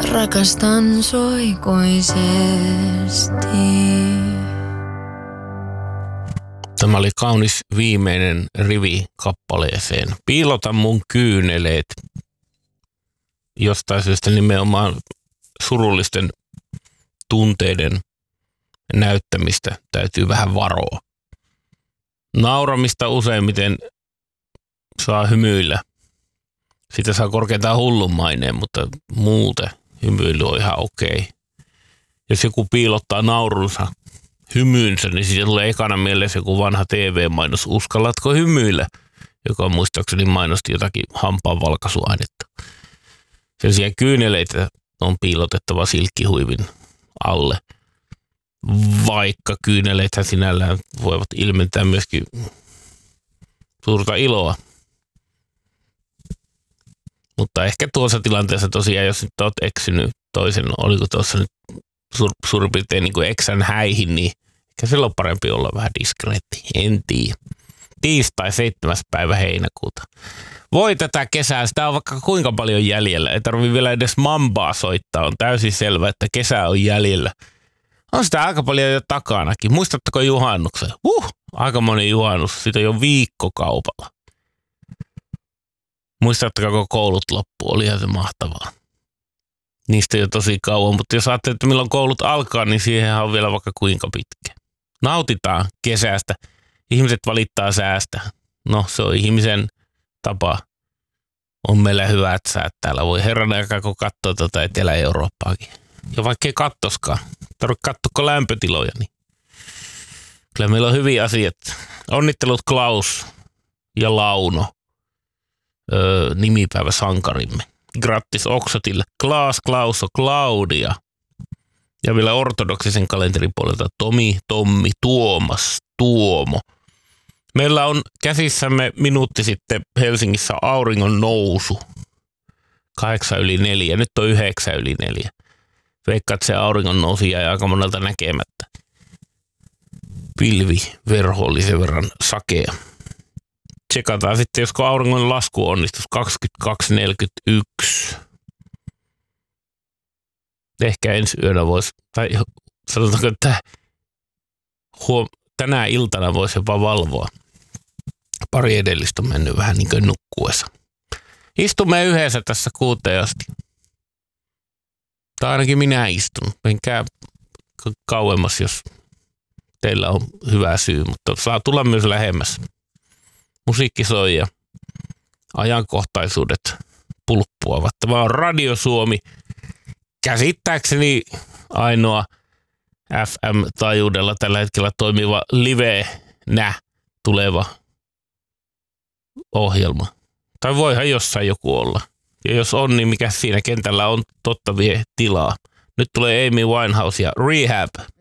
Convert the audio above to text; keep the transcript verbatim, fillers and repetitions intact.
Rakastan sua ikuisesti. Tämä oli kaunis viimeinen rivi kappaleeseen. Piilota mun kyyneleet. Jostain syystä nimenomaan surullisten tunteiden näyttämistä täytyy vähän varoa. Nauramista useimmiten saa hymyillä. Sitä saa korkeintaan hullun maineen, mutta muuten hymyily on ihan okei. Jos joku piilottaa naurunsa hymyynsä, niin siitä tulee ekana mieleen joku vanha T V-mainos. Uskallatko hymyillä? Joka muistaakseni mainosti jotakin hampaanvalkaisuainetta. Sen sijaan kyyneleitä on piilotettava silkkihuivin alle. Vaikka kyyneleethän sinällään voivat ilmentää myöskin suurta iloa. Mutta ehkä tuossa tilanteessa tosiaan, jos nyt olet eksynyt toisen, oliko tuossa nyt sur, suurin piirtein niin kuin eksän häihin, niin ehkä silloin on parempi olla vähän diskreetti. En tiedä. Tiistai seitsemäs päivä heinäkuuta. Voi tätä kesää, sitä on vaikka kuinka paljon jäljellä. Ei tarvitse vielä edes mambaa soittaa. On täysin selvä, että kesä on jäljellä. On sitä aika paljon jo takanakin. Muistatteko juhannuksen? Huh, aika moni juhannus. Siitä on jo viikkokaupalla. Muistatteko, kun koulut loppu? Olihan se mahtavaa. Niistä jo tosi kauan, mutta jos ajattelee, että milloin koulut alkaa, niin siihen on vielä vaikka kuinka pitkä. Nautitaan kesästä. Ihmiset valittaa säästä. No, se on ihmisen tapa. On meillä hyvät säät täällä. Voi herran aikaa, kun katsoo tuota Etelä-Eurooppaakin. Ja vaikka ei kattoskaan. Tarvitse katsoa lämpötiloja. Niin. Kyllä meillä on hyviä asiat. Onnittelut Klaus ja Launo. Öö, nimipäiväsankarimme. Grattis Oksotille. Klaas, Klauso, Claudia. Ja vielä ortodoksisen kalenterin puolelta Tomi, Tommi, Tuomas, Tuomo. Meillä on käsissämme minuutti sitten Helsingissä auringon nousu. Kahdeksan yli neljä. Nyt on yhdeksän yli neljä. Veikkaat, että se auringon nousi jäi aika monelta näkemättä. Pilvi verho oli sen verran sakea. Tsekataan sitten, josko auringon lasku onnistus kaksikymmentäkaksi neljäkymmentäyksi. Ehkä ensi yönä voisi, tai sanotaanko, että huom- tänä iltana voisi jopa valvoa. Pari edellistä on mennyt vähän niin kuin nukkuessa. Istumme yhdessä tässä kuuteen asti. Tai ainakin minä istun. Menkää kauemmas, jos teillä on hyvä syy, mutta saa tulla myös lähemmäs. Musiikki soi ja ajankohtaisuudet pulppuavat. Tämä on Radio Suomi. Käsittääkseni ainoa F M-taajuudella tällä hetkellä toimiva livenä tuleva ohjelma. Tai voihan jossain joku olla. Ja jos on, niin mikä siinä kentällä on totta vie tilaa. Nyt tulee Amy Winehouse ja Rehab.